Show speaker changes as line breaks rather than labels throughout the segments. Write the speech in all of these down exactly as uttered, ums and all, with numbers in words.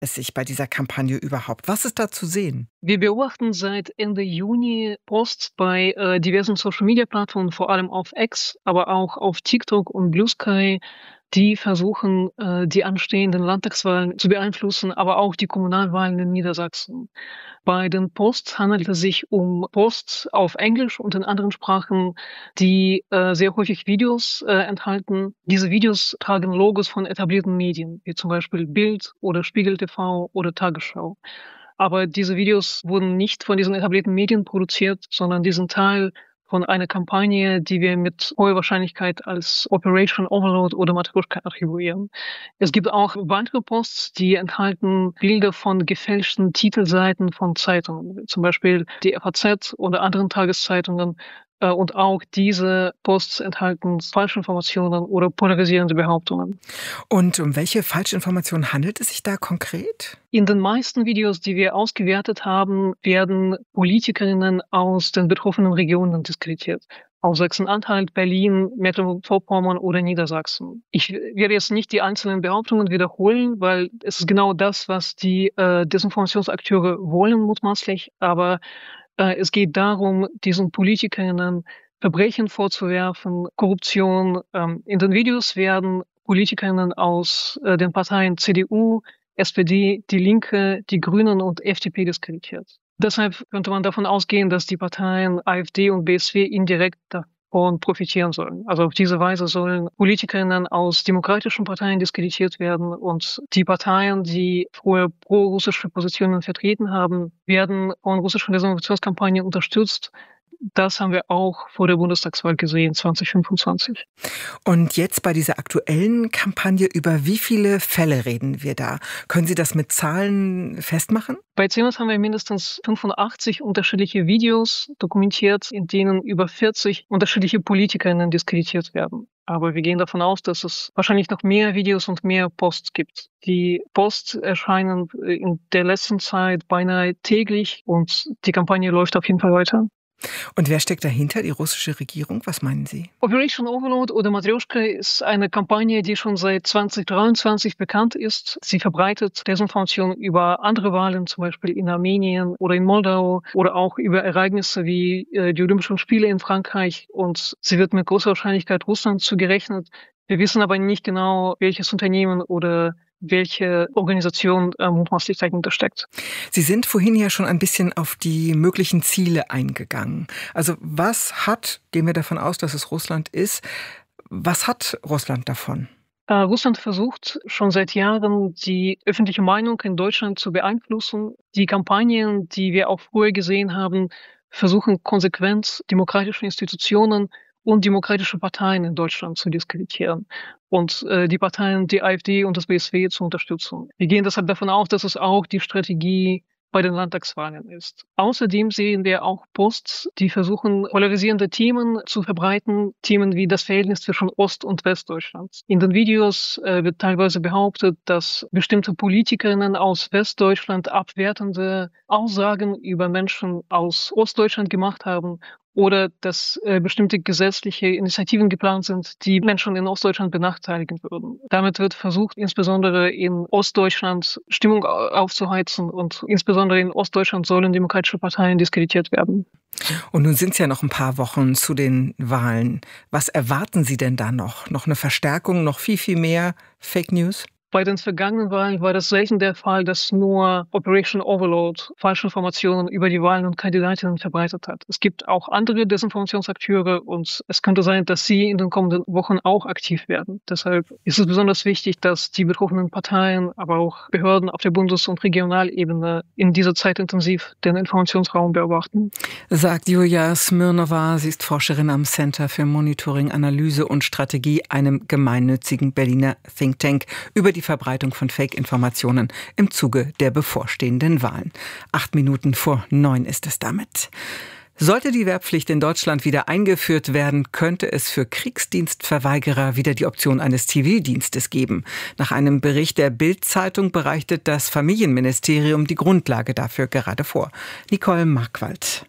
es sich bei dieser Kampagne überhaupt? Was ist da zu sehen?
Wir beobachten seit Ende Juni Posts bei äh, diversen Social-Media-Plattformen, vor allem auf X, aber auch auf TikTok und Blue Sky, die versuchen, äh, die anstehenden Landtagswahlen zu beeinflussen, aber auch die Kommunalwahlen in Niedersachsen. Bei den Posts handelt es sich um Posts auf Englisch und in anderen Sprachen, die äh, sehr häufig Videos äh, enthalten. Diese Videos tragen Logos von etablierten Medien, wie zum Beispiel Bild oder Spiegel T V oder Tagesschau. Aber diese Videos wurden nicht von diesen etablierten Medien produziert, sondern die sind Teil von einer Kampagne, die wir mit hoher Wahrscheinlichkeit als Operation Overload oder Matryoshka attribuieren. Es gibt auch weitere Posts, die enthalten Bilder von gefälschten Titelseiten von Zeitungen, zum Beispiel die F A Z oder anderen Tageszeitungen. Äh, Und auch diese Posts enthalten Falschinformationen oder polarisierende Behauptungen.
Und um welche Falschinformationen handelt es sich da konkret?
In den meisten Videos, die wir ausgewertet haben, werden Politikerinnen aus den betroffenen Regionen diskreditiert. Aus Sachsen-Anhalt, Berlin, Mecklenburg-Vorpommern oder Niedersachsen. Ich werde jetzt nicht die einzelnen Behauptungen wiederholen, weil es ist genau das, was die äh, Desinformationsakteure wollen, mutmaßlich. Aber äh, es geht darum, diesen Politikerinnen Verbrechen vorzuwerfen, Korruption. Ähm, in den Videos werden Politikerinnen aus äh, den Parteien C D U, S P D, Die Linke, die Grünen und F D P diskreditiert. Deshalb könnte man davon ausgehen, dass die Parteien AfD und B S W indirekt davon profitieren sollen. Also auf diese Weise sollen Politikerinnen aus demokratischen Parteien diskreditiert werden und die Parteien, die früher pro-russische Positionen vertreten haben, werden von russischen Desinformationskampagnen unterstützt. Das haben wir auch vor der Bundestagswahl gesehen, zwanzig fünfundzwanzig.
Und jetzt bei dieser aktuellen Kampagne, über wie viele Fälle reden wir da? Können Sie das mit Zahlen festmachen?
Bei C E M A S haben wir mindestens fünfundachtzig unterschiedliche Videos dokumentiert, in denen über vierzig unterschiedliche Politikerinnen diskreditiert werden. Aber wir gehen davon aus, dass es wahrscheinlich noch mehr Videos und mehr Posts gibt. Die Posts erscheinen in der letzten Zeit beinahe täglich und die Kampagne läuft auf jeden Fall weiter.
Und wer steckt dahinter, die russische Regierung? Was meinen Sie?
Operation Overload oder Matryoshka ist eine Kampagne, die schon seit zwanzig dreiundzwanzig bekannt ist. Sie verbreitet Desinformation über andere Wahlen, zum Beispiel in Armenien oder in Moldau oder auch über Ereignisse wie äh, die Olympischen Spiele in Frankreich. Und sie wird mit großer Wahrscheinlichkeit Russland zugerechnet. Wir wissen aber nicht genau, welches Unternehmen oder welche Organisation äh, mutmaßlich dahinter steckt.
Sie sind vorhin ja schon ein bisschen auf die möglichen Ziele eingegangen. Also was hat, gehen wir davon aus, dass es Russland ist, was hat Russland davon?
Äh, Russland versucht schon seit Jahren, die öffentliche Meinung in Deutschland zu beeinflussen. Die Kampagnen, die wir auch früher gesehen haben, versuchen konsequent demokratische Institutionen und demokratische Parteien in Deutschland zu diskreditieren und äh, die Parteien, die AfD und das B S W zu unterstützen. Wir gehen deshalb davon aus, dass es auch die Strategie bei den Landtagswahlen ist. Außerdem sehen wir auch Posts, die versuchen, polarisierende Themen zu verbreiten, Themen wie das Verhältnis zwischen Ost- und Westdeutschland. In den Videos äh, wird teilweise behauptet, dass bestimmte Politikerinnen aus Westdeutschland abwertende Aussagen über Menschen aus Ostdeutschland gemacht haben oder dass äh, bestimmte gesetzliche Initiativen geplant sind, die Menschen in Ostdeutschland benachteiligen würden. Damit wird versucht, insbesondere in Ostdeutschland Stimmung aufzuheizen und insbesondere in Ostdeutschland sollen demokratische Parteien diskreditiert werden.
Und nun sind es ja noch ein paar Wochen zu den Wahlen. Was erwarten Sie denn da noch? Noch eine Verstärkung, noch viel, viel mehr Fake News?
Bei den vergangenen Wahlen war das selten der Fall, dass nur Operation Overload falsche Informationen über die Wahlen und Kandidatinnen verbreitet hat. Es gibt auch andere Desinformationsakteure und es könnte sein, dass sie in den kommenden Wochen auch aktiv werden. Deshalb ist es besonders wichtig, dass die betroffenen Parteien, aber auch Behörden auf der Bundes- und Regionalebene in dieser Zeit intensiv den Informationsraum beobachten.
Sagt Julia Smirnova, sie ist Forscherin am Center für Monitoring, Analyse und Strategie, einem gemeinnützigen Berliner Think Tank, über die Verbreitung von Fake-Informationen im Zuge der bevorstehenden Wahlen. Acht Minuten vor neun ist es damit. Sollte die Wehrpflicht in Deutschland wieder eingeführt werden, könnte es für Kriegsdienstverweigerer wieder die Option eines Zivildienstes geben. Nach einem Bericht der Bild-Zeitung bereitet das Familienministerium die Grundlage dafür gerade vor. Nicole Markwald.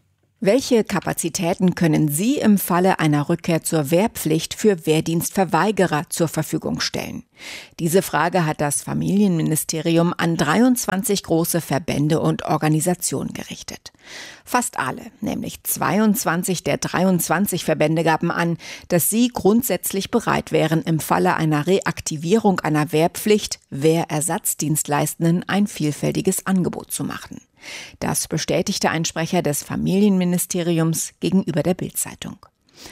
Welche Kapazitäten können Sie im Falle einer Rückkehr zur Wehrpflicht für Wehrdienstverweigerer zur Verfügung stellen? Diese Frage hat das Familienministerium an dreiundzwanzig große Verbände und Organisationen gerichtet. Fast alle, nämlich zweiundzwanzig der dreiundzwanzig Verbände, gaben an, dass sie grundsätzlich bereit wären, im Falle einer Reaktivierung einer Wehrpflicht Wehrersatzdienstleistenden ein vielfältiges Angebot zu machen. Das bestätigte ein Sprecher des Familienministeriums gegenüber der Bild-Zeitung.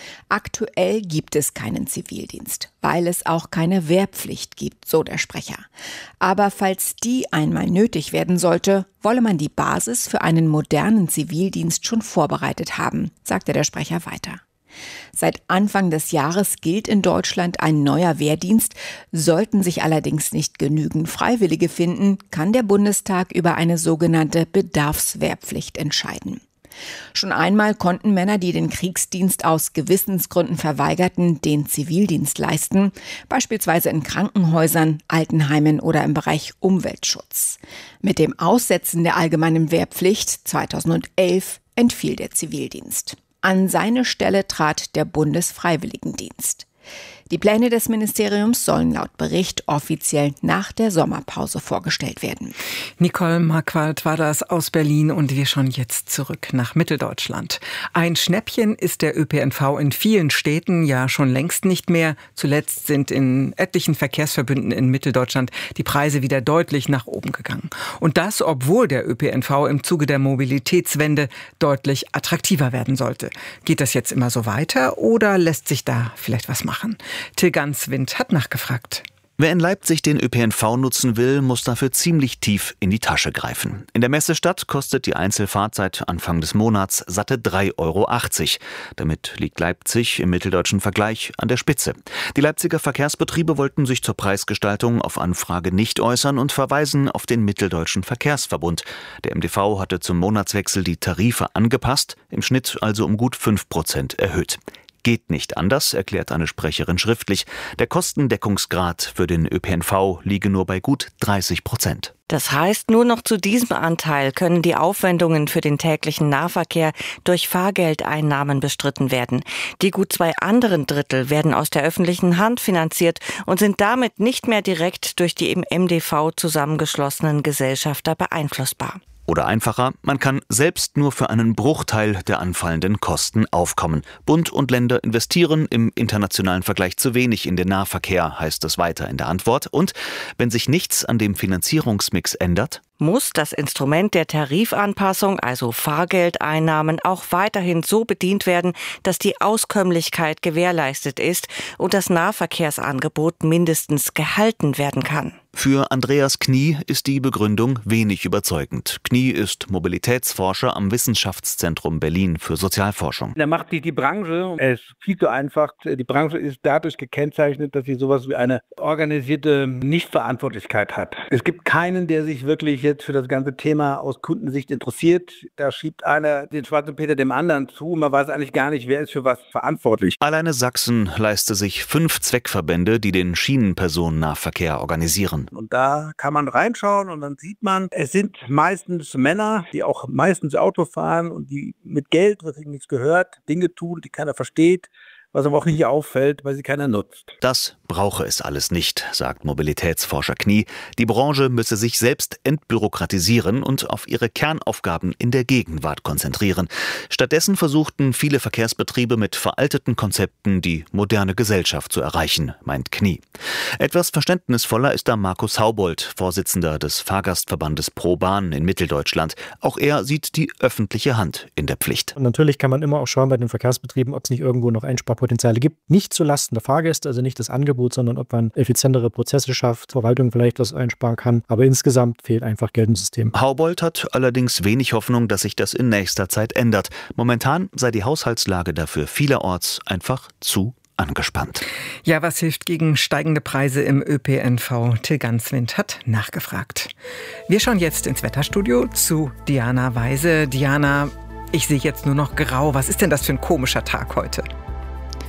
Aktuell gibt es keinen Zivildienst, weil es auch keine Wehrpflicht gibt, so der Sprecher. Aber falls die einmal nötig werden sollte, wolle man die Basis für einen modernen Zivildienst schon vorbereitet haben, sagte der Sprecher weiter. Seit Anfang des Jahres gilt in Deutschland ein neuer Wehrdienst. Sollten sich allerdings nicht genügend Freiwillige finden, kann der Bundestag über eine sogenannte Bedarfswehrpflicht entscheiden. Schon einmal konnten Männer, die den Kriegsdienst aus Gewissensgründen verweigerten, den Zivildienst leisten, beispielsweise in Krankenhäusern, Altenheimen oder im Bereich Umweltschutz. Mit dem Aussetzen der allgemeinen Wehrpflicht zweitausendelf entfiel der Zivildienst. An seine Stelle trat der Bundesfreiwilligendienst. Die Pläne des Ministeriums sollen laut Bericht offiziell nach der Sommerpause vorgestellt werden.
Nicole Marquardt war das aus Berlin und wir schauen jetzt zurück nach Mitteldeutschland. Ein Schnäppchen ist der Ö P N V in vielen Städten ja schon längst nicht mehr. Zuletzt sind in etlichen Verkehrsverbünden in Mitteldeutschland die Preise wieder deutlich nach oben gegangen. Und das, obwohl der Ö P N V im Zuge der Mobilitätswende deutlich attraktiver werden sollte. Geht das jetzt immer so weiter oder lässt sich da vielleicht was machen? Till Ganswind hat nachgefragt.
Wer in Leipzig den Ö P N V nutzen will, muss dafür ziemlich tief in die Tasche greifen. In der Messestadt kostet die Einzelfahrt seit Anfang des Monats satte drei Euro achtzig. Damit liegt Leipzig im mitteldeutschen Vergleich an der Spitze. Die Leipziger Verkehrsbetriebe wollten sich zur Preisgestaltung auf Anfrage nicht äußern und verweisen auf den Mitteldeutschen Verkehrsverbund. Der M D V hatte zum Monatswechsel die Tarife angepasst, im Schnitt also um gut fünf Prozent erhöht. Geht nicht anders, erklärt eine Sprecherin schriftlich. Der Kostendeckungsgrad für den Ö P N V liege nur bei gut dreißig Prozent.
Das heißt, nur noch zu diesem Anteil können die Aufwendungen für den täglichen Nahverkehr durch Fahrgeldeinnahmen bestritten werden. Die gut zwei anderen Drittel werden aus der öffentlichen Hand finanziert und sind damit nicht mehr direkt durch die im M D V zusammengeschlossenen Gesellschafter beeinflussbar.
Oder einfacher, man kann selbst nur für einen Bruchteil der anfallenden Kosten aufkommen. Bund und Länder investieren im internationalen Vergleich zu wenig in den Nahverkehr, heißt es weiter in der Antwort. Und wenn sich nichts an dem Finanzierungsmix ändert,
muss das Instrument der Tarifanpassung, also Fahrgeldeinnahmen, auch weiterhin so bedient werden, dass die Auskömmlichkeit gewährleistet ist und das Nahverkehrsangebot mindestens gehalten werden kann.
Für Andreas Knie ist die Begründung wenig überzeugend. Knie ist Mobilitätsforscher am Wissenschaftszentrum Berlin für Sozialforschung.
Da macht sich die Branche, es ist viel zu einfach, die Branche ist dadurch gekennzeichnet, dass sie sowas wie eine organisierte Nichtverantwortlichkeit hat. Es gibt keinen, der sich wirklich jetzt für das ganze Thema aus Kundensicht interessiert. Da schiebt einer den schwarzen Peter dem anderen zu. Man weiß eigentlich gar nicht, wer ist für was verantwortlich.
Alleine Sachsen leiste sich fünf Zweckverbände, die den Schienenpersonennahverkehr organisieren.
Und da kann man reinschauen und dann sieht man, es sind meistens Männer, die auch meistens Auto fahren und die mit Geld, was ihnen nichts gehört, Dinge tun, die keiner versteht, was aber auch nicht auffällt, weil sie keiner nutzt.
Das brauche es alles nicht, sagt Mobilitätsforscher Knie. Die Branche müsse sich selbst entbürokratisieren und auf ihre Kernaufgaben in der Gegenwart konzentrieren. Stattdessen versuchten viele Verkehrsbetriebe mit veralteten Konzepten die moderne Gesellschaft zu erreichen, meint Knie. Etwas verständnisvoller ist da Markus Haubold, Vorsitzender des Fahrgastverbandes ProBahn in Mitteldeutschland. Auch er sieht die öffentliche Hand in der Pflicht.
Und natürlich kann man immer auch schauen bei den Verkehrsbetrieben, ob es nicht irgendwo noch Einsparpotenziale gibt. Nicht zulasten der Fahrgäste, also nicht das Angebot, sondern ob man effizientere Prozesse schafft, Verwaltung vielleicht was einsparen kann. Aber insgesamt fehlt einfach Geld im System.
Haubold hat allerdings wenig Hoffnung, dass sich das in nächster Zeit ändert. Momentan sei die Haushaltslage dafür vielerorts einfach zu angespannt.
Ja, was hilft gegen steigende Preise im Ö P N V? Till Ganswind hat nachgefragt. Wir schauen jetzt ins Wetterstudio zu Diana Weise. Diana, ich sehe jetzt nur noch grau. Was ist denn das für ein komischer Tag heute?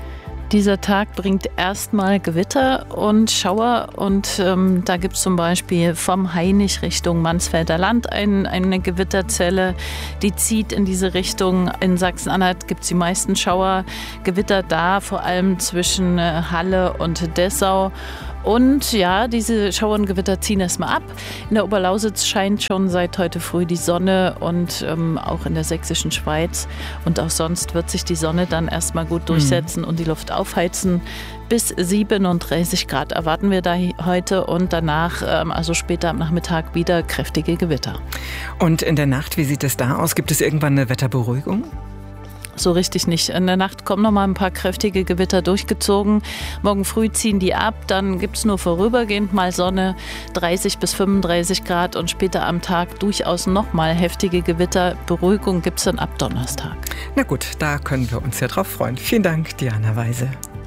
Dieser Tag bringt erstmal Gewitter und Schauer und ähm, da gibt es zum Beispiel vom Hainich Richtung Mansfelder Land ein, eine Gewitterzelle, die zieht in diese Richtung. In Sachsen-Anhalt gibt es die meisten Schauer, Gewitter da, vor allem zwischen äh, Halle und Dessau. Und ja, diese Schauer und Gewitter ziehen erstmal ab. In der Oberlausitz scheint schon seit heute früh die Sonne und ähm, auch in der sächsischen Schweiz. Und auch sonst wird sich die Sonne dann erstmal gut durchsetzen mhm. und die Luft aufheizen. Bis siebenunddreißig Grad erwarten wir da heute und danach, ähm, also später am Nachmittag, wieder kräftige Gewitter.
Und in der Nacht, wie sieht es da aus? Gibt es irgendwann eine Wetterberuhigung?
So richtig nicht. In der Nacht kommen noch mal ein paar kräftige Gewitter durchgezogen. Morgen früh ziehen die ab, dann gibt es nur vorübergehend mal Sonne, dreißig bis fünfunddreißig Grad und später am Tag durchaus noch mal heftige Gewitter. Beruhigung gibt es dann ab Donnerstag.
Na gut, da können wir uns ja drauf freuen. Vielen Dank, Diana Weise.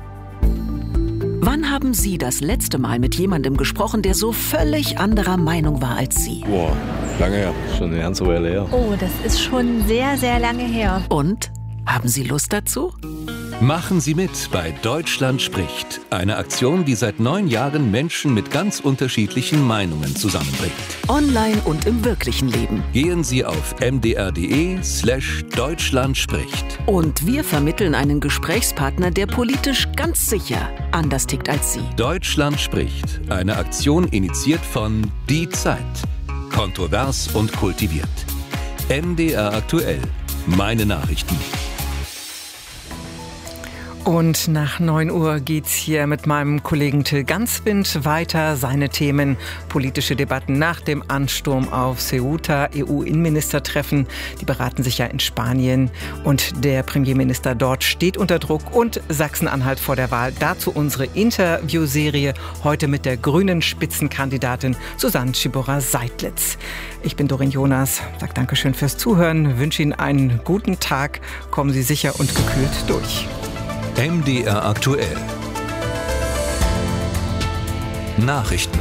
Wann haben Sie das letzte Mal mit jemandem gesprochen, der so völlig anderer Meinung war als Sie?
Boah, lange her. Schon eine ganze Weile her.
Oh, das ist schon sehr, sehr lange her.
Und? Haben Sie Lust dazu?
Machen Sie mit bei Deutschland spricht. Eine Aktion, die seit neun Jahren Menschen mit ganz unterschiedlichen Meinungen zusammenbringt.
Online und im wirklichen Leben.
Gehen Sie auf m d r punkt d e slash Deutschland spricht.
Und wir vermitteln einen Gesprächspartner, der politisch ganz sicher anders tickt als Sie.
Deutschland spricht. Eine Aktion initiiert von Die Zeit. Kontrovers und kultiviert. M D R aktuell. Meine Nachrichten.
Und nach neun Uhr geht's hier mit meinem Kollegen Till Ganswind weiter. Seine Themen: politische Debatten nach dem Ansturm auf Ceuta, E U-Innenministertreffen. Die beraten sich ja in Spanien und der Premierminister dort steht unter Druck. Und Sachsen-Anhalt vor der Wahl. Dazu unsere Interviewserie heute mit der grünen Spitzenkandidatin Susanne Schiborra-Seidlitz. Ich bin Doreen Jonas, sage Dankeschön fürs Zuhören, wünsche Ihnen einen guten Tag. Kommen Sie sicher und gekühlt durch.
M D R aktuell. Nachrichten.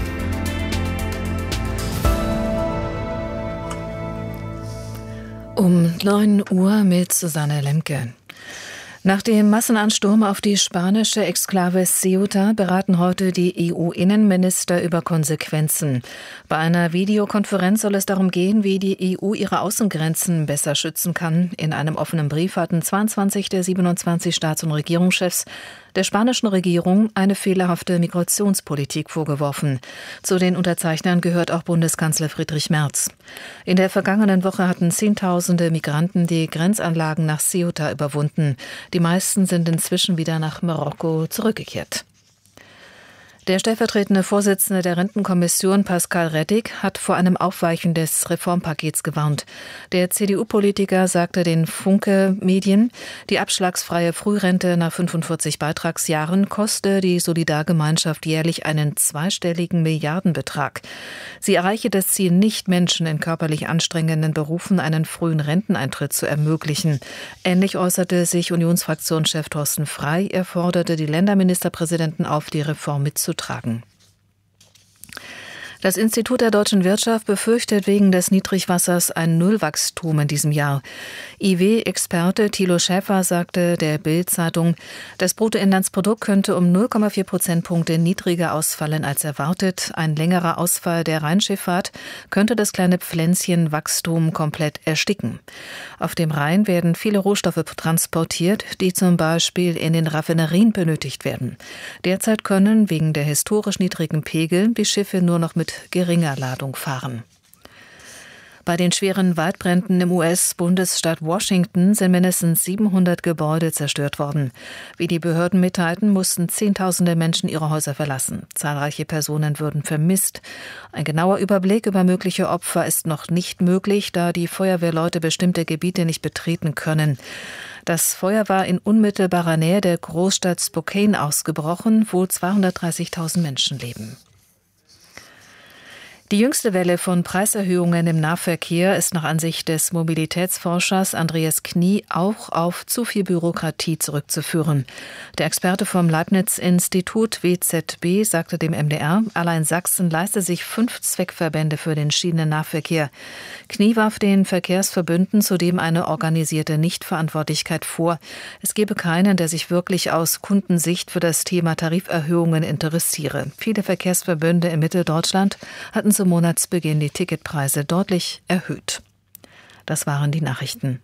Um neun Uhr mit Susanne Lemke. Nach dem Massenansturm auf die spanische Exklave Ceuta beraten heute die E U-Innenminister über Konsequenzen. Bei einer Videokonferenz soll es darum gehen, wie die E U ihre Außengrenzen besser schützen kann. In einem offenen Brief hatten zweiundzwanzig der siebenundzwanzig Staats- und Regierungschefs der spanischen Regierung eine fehlerhafte Migrationspolitik vorgeworfen. Zu den Unterzeichnern gehört auch Bundeskanzler Friedrich Merz. In der vergangenen Woche hatten Zehntausende Migranten die Grenzanlagen nach Ceuta überwunden. Die meisten sind inzwischen wieder nach Marokko zurückgekehrt. Der stellvertretende Vorsitzende der Rentenkommission, Pascal Rettig, hat vor einem Aufweichen des Reformpakets gewarnt. Der C D U-Politiker sagte den Funke-Medien, die abschlagsfreie Frührente nach fünfundvierzig Beitragsjahren koste die Solidargemeinschaft jährlich einen zweistelligen Milliardenbetrag. Sie erreiche das Ziel nicht, Menschen in körperlich anstrengenden Berufen einen frühen Renteneintritt zu ermöglichen. Ähnlich äußerte sich Unionsfraktionschef Thorsten Frey. Er forderte die Länderministerpräsidenten auf, die Reform mitzutragen. Tragen. Das Institut der deutschen Wirtschaft befürchtet wegen des Niedrigwassers ein Nullwachstum in diesem Jahr. I W-Experte Thilo Schäfer sagte der Bild-Zeitung, das Bruttoinlandsprodukt könnte um null Komma vier Prozentpunkte niedriger ausfallen als erwartet. Ein längerer Ausfall der Rheinschifffahrt könnte das kleine Pflänzchen Wachstum komplett ersticken. Auf dem Rhein werden viele Rohstoffe transportiert, die zum Beispiel in den Raffinerien benötigt werden. Derzeit können wegen der historisch niedrigen Pegel die Schiffe nur noch mit geringer Ladung fahren. Bei den schweren Waldbränden im U S-Bundesstaat Washington sind mindestens siebenhundert Gebäude zerstört worden. Wie die Behörden mitteilten, mussten Zehntausende Menschen ihre Häuser verlassen. Zahlreiche Personen würden vermisst. Ein genauer Überblick über mögliche Opfer ist noch nicht möglich, da die Feuerwehrleute bestimmte Gebiete nicht betreten können. Das Feuer war in unmittelbarer Nähe der Großstadt Spokane ausgebrochen, wo zweihundertdreißigtausend Menschen leben. Die jüngste Welle von Preiserhöhungen im Nahverkehr ist nach Ansicht des Mobilitätsforschers Andreas Knie auch auf zu viel Bürokratie zurückzuführen. Der Experte vom Leibniz-Institut W Z B sagte dem M D R, allein Sachsen leiste sich fünf Zweckverbände für den Schienennahverkehr. Knie warf den Verkehrsverbünden zudem eine organisierte Nichtverantwortlichkeit vor. Es gebe keinen, der sich wirklich aus Kundensicht für das Thema Tariferhöhungen interessiere. Viele Verkehrsverbünde in Mitteldeutschland hatten zum Monatsbeginn die Ticketpreise deutlich erhöht. Das waren die Nachrichten.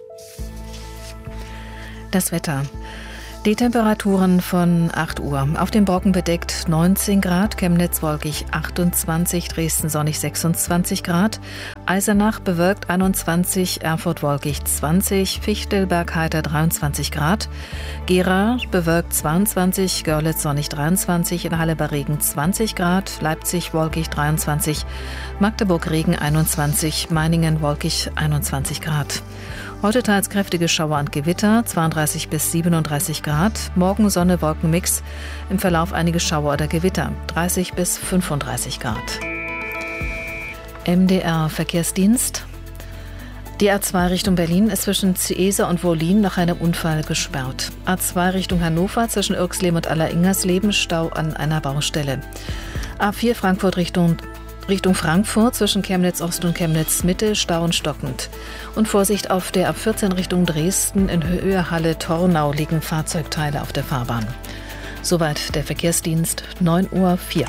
Das Wetter. Die Temperaturen von acht Uhr. Auf dem Brocken bedeckt neunzehn Grad, Chemnitz wolkig achtundzwanzig, Dresden sonnig sechsundzwanzig Grad, Eisenach bewölkt einundzwanzig, Erfurt wolkig zwanzig, Fichtelberg heiter dreiundzwanzig Grad, Gera bewölkt zweiundzwanzig, Görlitz sonnig dreiundzwanzig, in Halle bei Regen zwanzig Grad, Leipzig wolkig dreiundzwanzig, Magdeburg Regen einundzwanzig, Meiningen wolkig einundzwanzig Grad. Heute teils kräftige Schauer und Gewitter, zweiunddreißig bis siebenunddreißig Grad. Morgen Sonne, Wolkenmix. Im Verlauf einige Schauer oder Gewitter, dreißig bis fünfunddreißig Grad. M D R Verkehrsdienst. Die A zwei Richtung Berlin ist zwischen Ciesa und Wollin nach einem Unfall gesperrt. A zwei Richtung Hannover zwischen Irxleben und Alleringgersleben Stau an einer Baustelle. A vier Frankfurt Richtung Richtung Frankfurt zwischen Chemnitz Ost und Chemnitz Mitte Stau und stockend. Und Vorsicht auf der A vierzehn Richtung Dresden in Höhe Halle Tornau liegen Fahrzeugteile auf der Fahrbahn. Soweit der Verkehrsdienst, neun Uhr vier.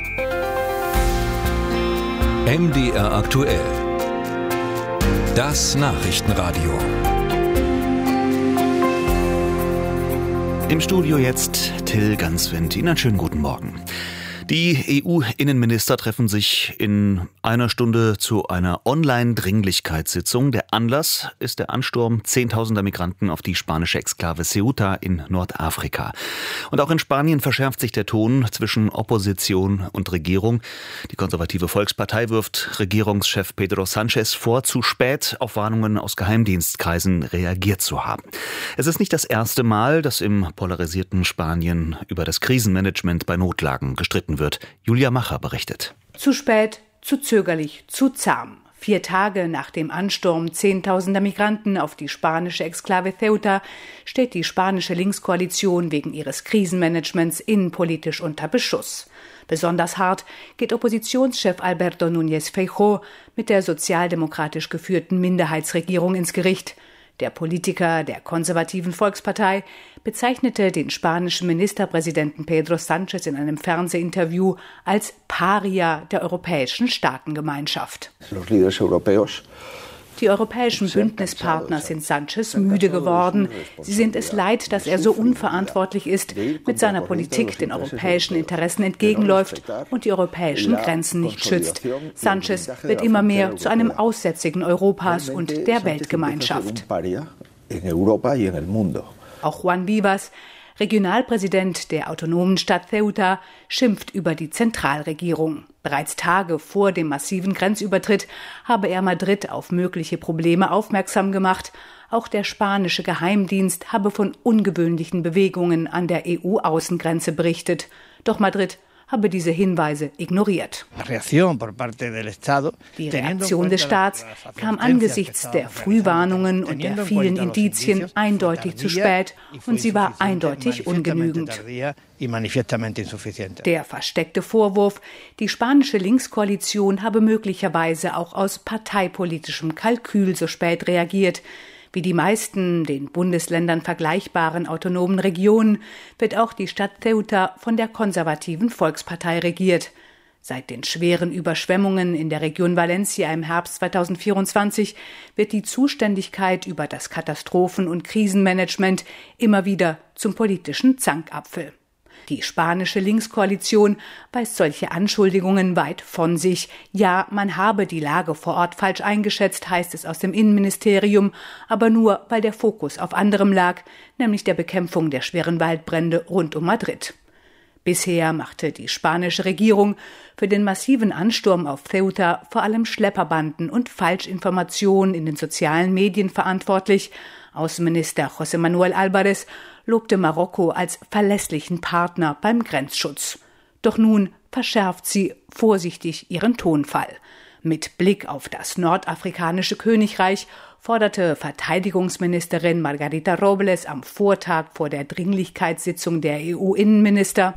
M D R aktuell. Das Nachrichtenradio.
Im Studio jetzt Till Ganswind. Ihnen einen schönen guten Morgen. Die E U-Innenminister treffen sich in einer Stunde zu einer Online-Dringlichkeitssitzung. Der Anlass ist der Ansturm zehntausender Migranten auf die spanische Exklave Ceuta in Nordafrika. Und auch in Spanien verschärft sich der Ton zwischen Opposition und Regierung. Die konservative Volkspartei wirft Regierungschef Pedro Sánchez vor, zu spät auf Warnungen aus Geheimdienstkreisen reagiert zu haben. Es ist nicht das erste Mal, dass im polarisierten Spanien über das Krisenmanagement bei Notlagen gestritten wird. Julia Macher berichtet.
Zu spät, zu zögerlich, zu zahm. Vier Tage nach dem Ansturm zehntausender Migranten auf die spanische Exklave Ceuta steht die spanische Linkskoalition wegen ihres Krisenmanagements innenpolitisch unter Beschuss. Besonders hart geht Oppositionschef Alberto Núñez Feijóo mit der sozialdemokratisch geführten Minderheitsregierung ins Gericht. Der Politiker der konservativen Volkspartei bezeichnete den spanischen Ministerpräsidenten Pedro Sánchez in einem Fernsehinterview als Paria der europäischen Staatengemeinschaft. Die europäischen Bündnispartner sind Sánchez müde geworden. Sie sind es leid, dass er so unverantwortlich ist, mit seiner Politik den europäischen Interessen entgegenläuft und die europäischen Grenzen nicht schützt. Sánchez wird immer mehr zu einem Aussätzigen Europas und der Weltgemeinschaft. Auch Juan Vivas, Regionalpräsident der autonomen Stadt Ceuta, schimpft über die Zentralregierung. Bereits Tage vor dem massiven Grenzübertritt habe er Madrid auf mögliche Probleme aufmerksam gemacht. Auch der spanische Geheimdienst habe von ungewöhnlichen Bewegungen an der E U-Außengrenze berichtet. Doch Madrid habe diese Hinweise ignoriert. Die Reaktion des Staats kam angesichts der Frühwarnungen und der vielen Indizien eindeutig zu spät und sie war eindeutig ungenügend. Der versteckte Vorwurf, die spanische Linkskoalition habe möglicherweise auch aus parteipolitischem Kalkül so spät reagiert. Wie die meisten den Bundesländern vergleichbaren autonomen Regionen wird auch die Stadt Ceuta von der konservativen Volkspartei regiert. Seit den schweren Überschwemmungen in der Region Valencia im Herbst zweitausendvierundzwanzig wird die Zuständigkeit über das Katastrophen- und Krisenmanagement immer wieder zum politischen Zankapfel. Die spanische Linkskoalition weist solche Anschuldigungen weit von sich. Ja, man habe die Lage vor Ort falsch eingeschätzt, heißt es aus dem Innenministerium, aber nur, weil der Fokus auf anderem lag, nämlich der Bekämpfung der schweren Waldbrände rund um Madrid. Bisher machte die spanische Regierung für den massiven Ansturm auf Ceuta vor allem Schlepperbanden und Falschinformationen in den sozialen Medien verantwortlich. Außenminister José Manuel Álvarez lobte Marokko als verlässlichen Partner beim Grenzschutz. Doch nun verschärft sie vorsichtig ihren Tonfall. Mit Blick auf das nordafrikanische Königreich forderte Verteidigungsministerin Margarita Robles am Vortag vor der Dringlichkeitssitzung der E U-Innenminister: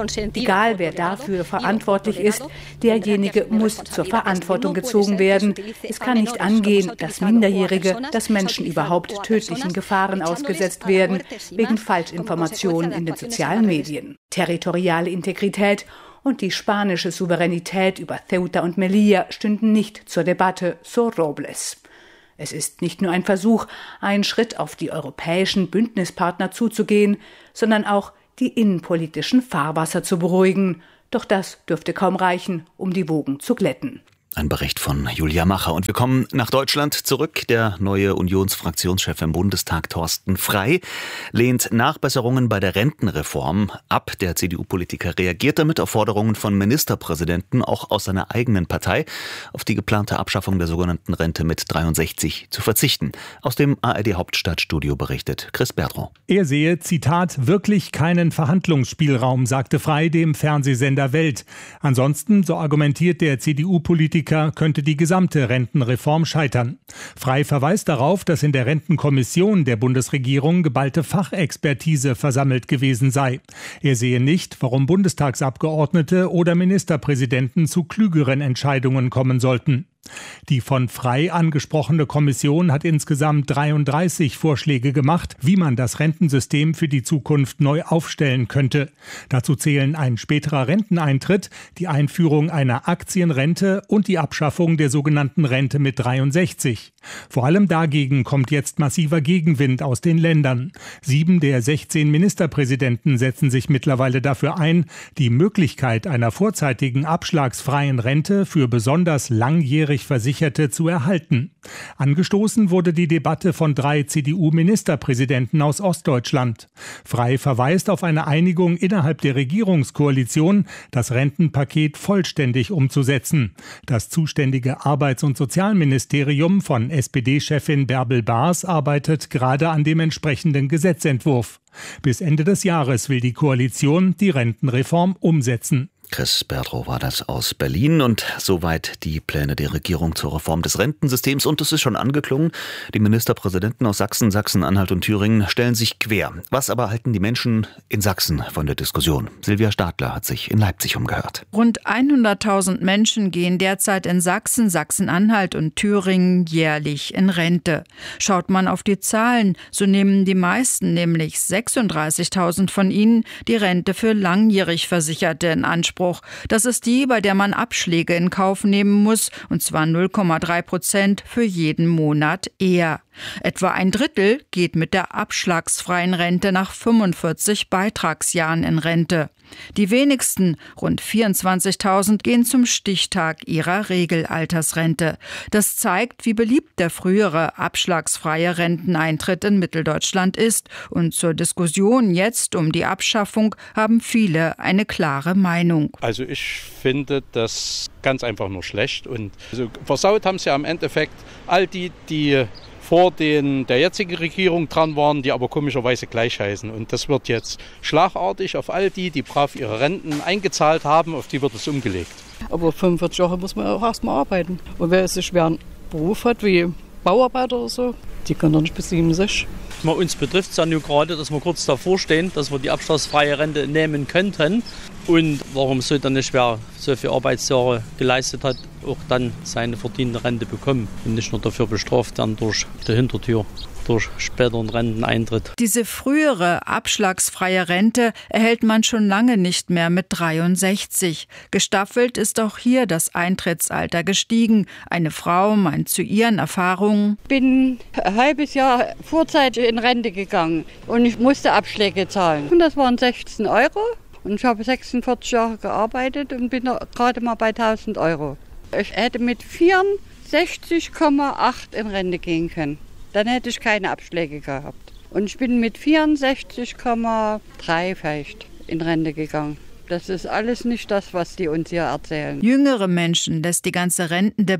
Egal wer dafür verantwortlich ist, derjenige muss zur Verantwortung gezogen werden. Es kann nicht angehen, dass Minderjährige, dass Menschen überhaupt tödlichen Gefahren ausgesetzt werden, wegen Falschinformationen in den sozialen Medien. Territoriale Integrität und die spanische Souveränität über Ceuta und Melilla stünden nicht zur Debatte, so Robles. Es ist nicht nur ein Versuch, einen Schritt auf die europäischen Bündnispartner zuzugehen, sondern auch die innenpolitischen Fahrwasser zu beruhigen. Doch das dürfte kaum reichen, um die Wogen zu glätten.
Ein Bericht von Julia Macher. Und wir kommen nach Deutschland zurück. Der neue Unionsfraktionschef im Bundestag, Thorsten Frey, lehnt Nachbesserungen bei der Rentenreform ab. Der C D U-Politiker reagiert damit auf Forderungen von Ministerpräsidenten, auch aus seiner eigenen Partei, auf die geplante Abschaffung der sogenannten Rente mit dreiundsechzig zu verzichten. Aus dem A R D-Hauptstadtstudio berichtet Chris Berdrow.
Er sehe, Zitat, wirklich keinen Verhandlungsspielraum, sagte Frey dem Fernsehsender Welt. Ansonsten, so argumentiert der C D U-Politiker, könnte die gesamte Rentenreform scheitern. Frey verweist darauf, dass in der Rentenkommission der Bundesregierung geballte Fachexpertise versammelt gewesen sei. Er sehe nicht, warum Bundestagsabgeordnete oder Ministerpräsidenten zu klügeren Entscheidungen kommen sollten. Die von Frey angesprochene Kommission hat insgesamt dreiunddreißig Vorschläge gemacht, wie man das Rentensystem für die Zukunft neu aufstellen könnte. Dazu zählen ein späterer Renteneintritt, die Einführung einer Aktienrente und die Abschaffung der sogenannten Rente mit dreiundsechzig. Vor allem dagegen kommt jetzt massiver Gegenwind aus den Ländern. Sieben der sechzehn Ministerpräsidenten setzen sich mittlerweile dafür ein, die Möglichkeit einer vorzeitigen abschlagsfreien Rente für besonders langjährige Versicherte zu erhalten. Angestoßen wurde die Debatte von drei C D U-Ministerpräsidenten aus Ostdeutschland. Frey verweist auf eine Einigung innerhalb der Regierungskoalition, das Rentenpaket vollständig umzusetzen. Das zuständige Arbeits- und Sozialministerium von S P D-Chefin Bärbel Baas arbeitet gerade an dem entsprechenden Gesetzentwurf. Bis Ende des Jahres will die Koalition die Rentenreform umsetzen.
Chris Berdrow war das aus Berlin und soweit die Pläne der Regierung zur Reform des Rentensystems. Und es ist schon angeklungen, die Ministerpräsidenten aus Sachsen, Sachsen-Anhalt und Thüringen stellen sich quer. Was aber halten die Menschen in Sachsen von der Diskussion? Silvia Stadler hat sich in Leipzig umgehört.
Rund hunderttausend Menschen gehen derzeit in Sachsen, Sachsen-Anhalt und Thüringen jährlich in Rente. Schaut man auf die Zahlen, so nehmen die meisten, nämlich sechsunddreißigtausend von ihnen, die Rente für langjährig Versicherte in Anspruch. Das ist die, bei der man Abschläge in Kauf nehmen muss, und zwar null Komma drei Prozent für jeden Monat eher. Etwa ein Drittel geht mit der abschlagsfreien Rente nach fünfundvierzig Beitragsjahren in Rente. Die wenigsten, rund vierundzwanzigtausend, gehen zum Stichtag ihrer Regelaltersrente. Das zeigt, wie beliebt der frühere abschlagsfreie Renteneintritt in Mitteldeutschland ist. Und zur Diskussion jetzt um die Abschaffung haben viele eine klare Meinung.
Also ich finde das ganz einfach nur schlecht. Und also versaut haben sie ja im Endeffekt all die, die vor den, der jetzigen Regierung dran waren, die aber komischerweise gleich heißen. Und das wird jetzt schlagartig auf all die, die brav ihre Renten eingezahlt haben, auf die wird es umgelegt.
Aber fünfundvierzig Jahre muss man auch erstmal arbeiten. Und wer einen schweren Beruf hat, wie Bauarbeiter oder so, die können doch nicht bis siebenundsiebzig.
Uns betrifft es ja nur gerade, dass wir kurz davor stehen, dass wir die abschlagsfreie Rente nehmen könnten. Und warum soll dann nicht, wer so viele Arbeitsjahre geleistet hat, auch dann seine verdiente Rente bekommen und nicht nur dafür bestraft werden durch die Hintertür, durch späteren Renteneintritt.
Diese frühere abschlagsfreie Rente erhält man schon lange nicht mehr mit dreiundsechzig. Gestaffelt ist auch hier das Eintrittsalter gestiegen. Eine Frau meint zu ihren Erfahrungen:
Ich bin ein halbes Jahr vorzeitig in Rente gegangen und ich musste Abschläge zahlen. Und das waren sechzehn Euro. Und ich habe sechsundvierzig Jahre gearbeitet und bin gerade mal bei tausend Euro. Ich hätte mit vierundsechzig Komma acht in Rente gehen können. Dann hätte ich keine Abschläge gehabt. Und ich bin mit vierundsechzig Komma drei vielleicht in Rente gegangen. Das ist alles nicht das, was die uns hier erzählen.
Jüngere Menschen lässt die ganze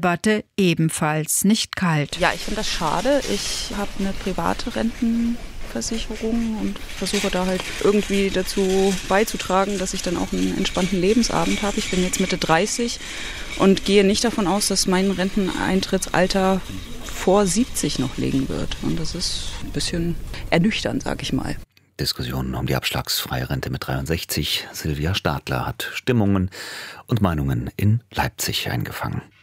Rentendebatte ebenfalls nicht kalt.
Ja, ich finde das schade. Ich habe eine private Rentenversicherung Krankenversicherung und versuche da halt irgendwie dazu beizutragen, dass ich dann auch einen entspannten Lebensabend habe. Ich bin jetzt Mitte dreißig und gehe nicht davon aus, dass mein Renteneintrittsalter vor siebzig noch liegen wird. Und das ist ein bisschen ernüchternd, sag ich mal.
Diskussionen um die abschlagsfreie Rente mit dreiundsechzig. Silvia Stadler hat Stimmungen und Meinungen in Leipzig eingefangen.